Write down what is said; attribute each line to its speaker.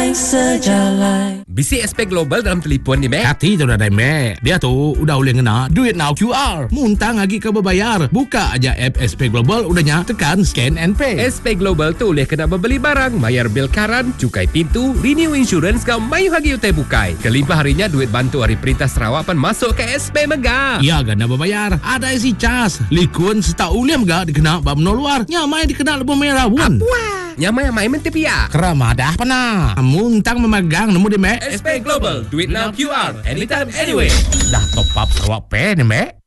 Speaker 1: sejalan.
Speaker 2: Bisi SP Global dalam telefon ni, Mek.
Speaker 3: Hati tu dah dah, Mek. Dia tu udah boleh ngena Duit Now QR. Muntang lagi ke berbayar. Buka aja app SP Global, udahnya tekan scan and pay.
Speaker 2: SP Global tu boleh kena membeli barang, bayar bil karan, cukai pintu, renew insurance kau mayu hagi utai bukai. Kelimpah harinya duit bantu hari perintah Sarawak pan masuk ke SP Mega.
Speaker 3: Ya, gana berbayar. Ada isi cas. Likun seta uliam gak dikena bab no luar. Nyamai dikena lebu merah wun.
Speaker 2: Nyamai yang main mentepia.
Speaker 3: Keramadah pernah. Muntang memegang nemu di Mek.
Speaker 2: SP Global, duit now QR, anytime, anywhere.
Speaker 3: Dah top up Sarawak Pay ni, Mek.